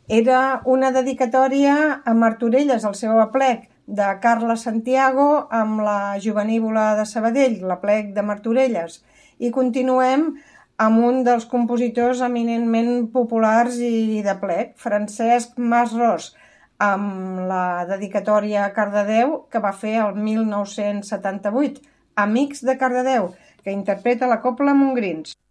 Era una dedicatòria a Martorelles, al seu aplec, de Carla Santiago amb la Jovenívola de Sabadell, l'aplec de Martorelles. I continuem amb un dels compositors eminentment populars i d'aplec, Francesc Masros, amb la dedicatòria a Cardedeu que va fer el 1978, Amics de Cardedeu, que interpreta la Cobla Montgrins.